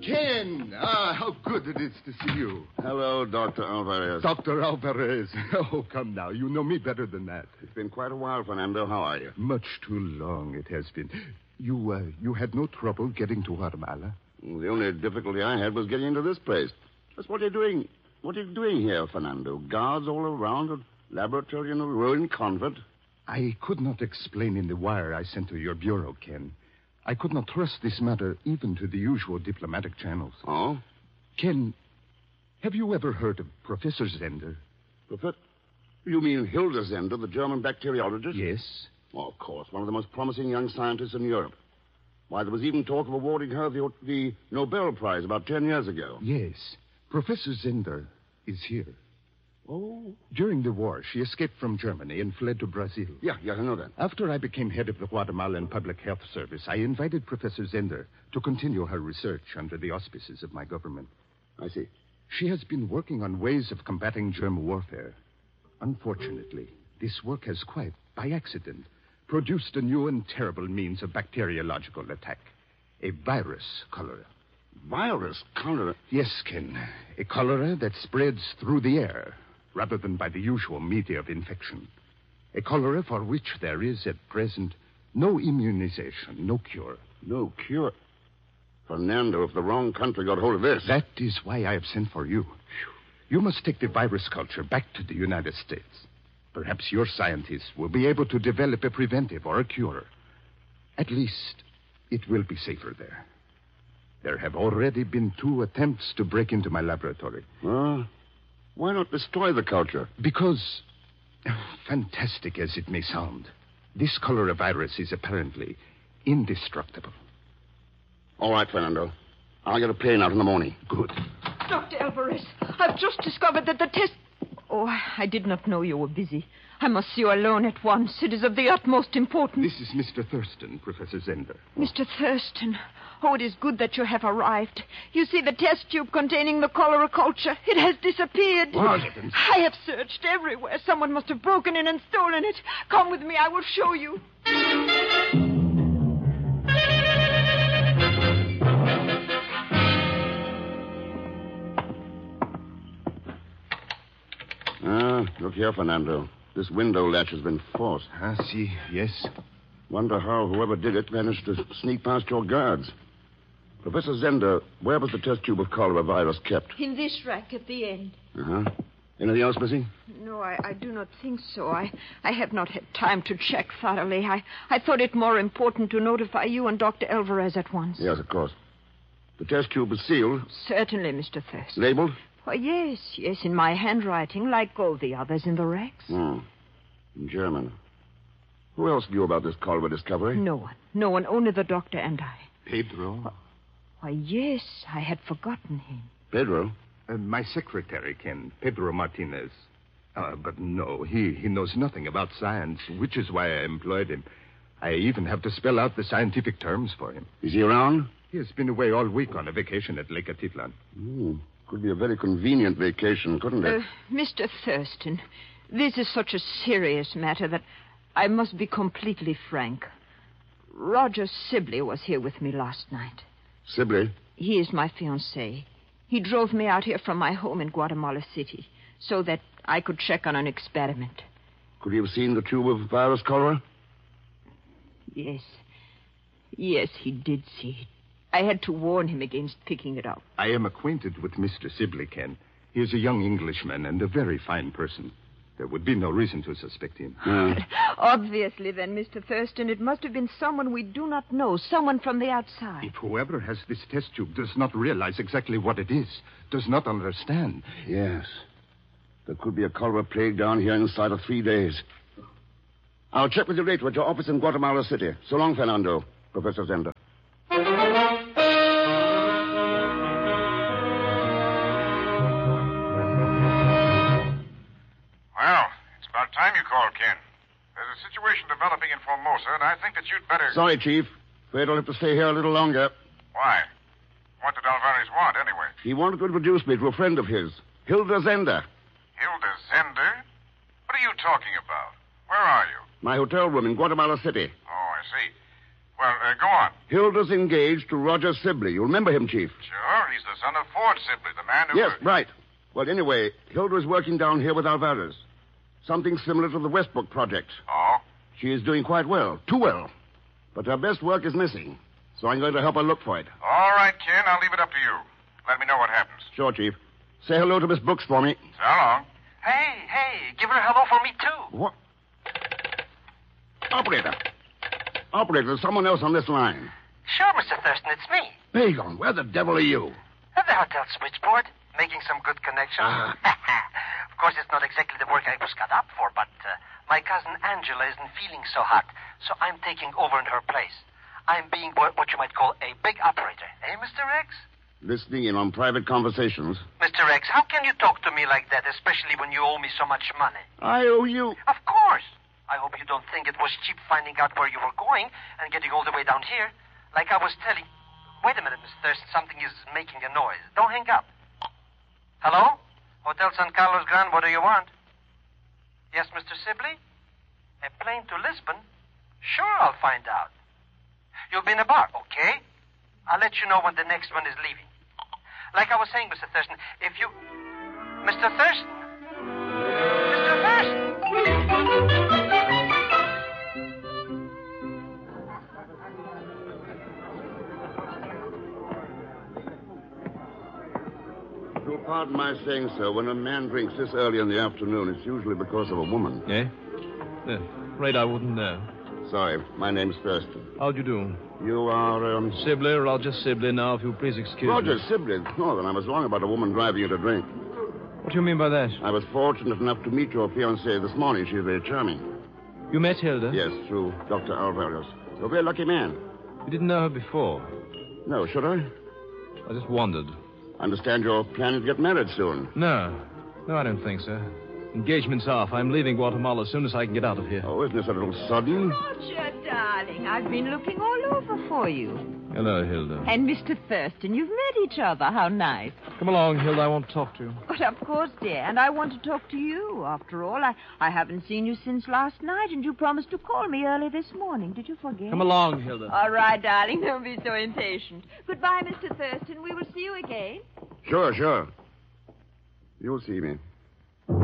Ken! How good it is to see you. Hello, Dr. Alvarez. Dr. Alvarez. Oh, come now. You know me better than that. It's been quite a while, Fernando. How are you? Much too long it has been. You had no trouble getting to Guatemala? The only difficulty I had was getting into this place. That's what you're doing. What are you doing here, Fernando? Guards all around, a laboratory in a ruined convent? I could not explain in the wire I sent to your bureau, Ken. I could not trust this matter even to the usual diplomatic channels. Oh? Ken, have you ever heard of Professor Zender? Professor? You mean Hilda Zender, the German bacteriologist? Yes. Oh, of course. One of the most promising young scientists in Europe. Why, there was even talk of awarding her the Nobel Prize about 10 years ago. Yes. Professor Zender is here. Oh? During the war, she escaped from Germany and fled to Brazil. Yeah, I know that. After I became head of the Guatemalan Public Health Service, I invited Professor Zender to continue her research under the auspices of my government. I see. She has been working on ways of combating germ warfare. Unfortunately, this work has quite, by accident, produced a new and terrible means of bacteriological attack. A virus cholera. Virus? Cholera? Yes, Ken. A cholera that spreads through the air rather than by the usual media of infection. A cholera for which there is, at present, no immunization, no cure. No cure? Fernando, if the wrong country got hold of this... That is why I have sent for you. You must take the virus culture back to the United States. Perhaps your scientists will be able to develop a preventive or a cure. At least, it will be safer there. There have already been 2 attempts to break into my laboratory. Why not destroy the culture? Because, fantastic as it may sound, this cholera virus is apparently indestructible. All right, Fernando. I'll get a plane out in the morning. Good. Dr. Alvarez, I've just discovered that the test... Oh, I did not know you were busy. I must see you alone at once. It is of the utmost importance. This is Mr. Thurston, Professor Zender. Mr. Thurston. Oh, it is good that you have arrived. You see, the test tube containing the cholera culture, it has disappeared. What? I have searched everywhere. Someone must have broken in and stolen it. Come with me. I will show you. Look here, Fernando. This window latch has been forced. See, yes. Wonder how whoever did it managed to sneak past your guards. Professor Zender, where was the test tube of cholera virus kept? In this rack at the end. Anything else missing? No, I do not think so. I have not had time to check thoroughly. I thought it more important to notify you and Dr. Alvarez at once. Yes, of course. The test tube is sealed. Certainly, Mr. Thurston. Labeled? Why, yes, in my handwriting, like all the others in the racks. In German. Who else knew about this cholera discovery? No one, only the doctor and I. Pedro? Why, yes, I had forgotten him. Pedro? My secretary, Ken, Pedro Martinez. But no, he knows nothing about science, which is why I employed him. I even have to spell out the scientific terms for him. Is he around? He has been away all week on a vacation at Lake Atitlan. Could be a very convenient vacation, couldn't it? Mr. Thurston, this is such a serious matter that I must be completely frank. Roger Sibley was here with me last night. Sibley? He is my fiancé. He drove me out here from my home in Guatemala City so that I could check on an experiment. Could he have seen the tube of virus cholera? Yes, he did see it. I had to warn him against picking it up. I am acquainted with Mr. Sibley, Ken. He is a young Englishman and a very fine person. There would be no reason to suspect him. Obviously, then, Mr. Thurston, it must have been someone we do not know, someone from the outside. If whoever has this test tube does not realize exactly what it is, does not understand. Yes. There could be a cholera plague down here inside of 3 days. I'll check with you later at your office in Guatemala City. So long, Fernando, Professor Zender. Time you called, Ken. There's a situation developing in Formosa, and I think that you'd better... Sorry, Chief. Afraid I'll have to stay here a little longer. Why? What did Alvarez want, anyway? He wanted to introduce me to a friend of his, Hilda Zender. Hilda Zender? What are you talking about? Where are you? My hotel room in Guatemala City. Oh, I see. Well, go on. Hilda's engaged to Roger Sibley. You remember him, Chief? Sure, he's the son of Ford Sibley, the man who... Yes, right. Well, anyway, Hilda is working down here with Alvarez. Something similar to the Westbrook project. Oh? She is doing quite well. Too well. But her best work is missing. So I'm going to help her look for it. All right, Ken. I'll leave it up to you. Let me know what happens. Sure, Chief. Say hello to Miss Brooks for me. So long. Hey, give her a hello for me, too. What? Operator, there's someone else on this line. Sure, Mr. Thurston, it's me. Pagon, where the devil are you? At the hotel switchboard, making some good connections. Of course, it's not exactly the work I was cut up for, but my cousin Angela isn't feeling so hot, so I'm taking over in her place. I'm being what you might call a big operator. Eh, Mr. Rex? Listening in on private conversations. Mr. Rex, how can you talk to me like that, especially when you owe me so much money? I owe you. Of course. I hope you don't think it was cheap finding out where you were going and getting all the way down here. Like I was telling... Wait a minute, Mr. Thurston. Something is making a noise. Don't hang up. Hello? Hotel San Carlos Grand, what do you want? Yes, Mr. Sibley? A plane to Lisbon? Sure, I'll find out. You'll be in a bar, okay? I'll let you know when the next one is leaving. Like I was saying, Mr. Thurston, if you... Mr. Thurston? Mr. Thurston! You'll pardon my saying so. When a man drinks this early in the afternoon, it's usually because of a woman. Eh? Afraid I wouldn't know. Sorry, my name's Thurston. How'd you do? You are, Sibley, Roger Sibley. Now, if you'll please excuse Roger me. Sibley. No, then I was wrong about a woman driving you to drink. What do you mean by that? I was fortunate enough to meet your fiancée this morning. She's very charming. You met Hilda? Yes, through Dr. Alvarez. You're a very lucky man. You didn't know her before. No, should I? I just wondered. I understand you're planning to get married soon. No, I don't think so. Engagement's off. I'm leaving Guatemala as soon as I can get out of here. Oh, isn't this a little sudden? Roger, darling, I've been looking all over for you. Hello, Hilda. And Mr. Thurston, you've met each other. How nice. Come along, Hilda. I want to talk to you. But of course, dear, and I want to talk to you. After all, I haven't seen you since last night, and you promised to call me early this morning. Did you forget? Come along, Hilda. All right, darling, don't be so impatient. Goodbye, Mr. Thurston. We will see you again. Sure. You'll see me.